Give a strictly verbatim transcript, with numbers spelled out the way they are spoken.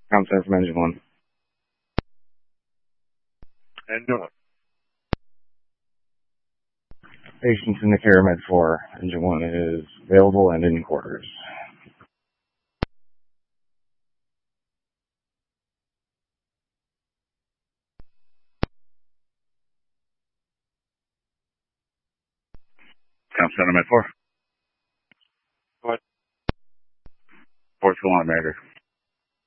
Com center from engine one. Engine one. Patients in the care med four. Engine one is available and in quarters. Com center med four. What? Fourth kilometer.